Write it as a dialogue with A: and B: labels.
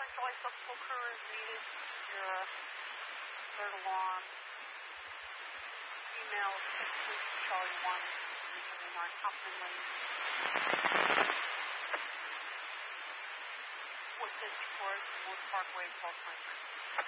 A: July subsequent crew is needed. Your third alarm. Female 6 Charlie 1, 379 Hoffman Lane. What's this towards Wood Parkway, 1223.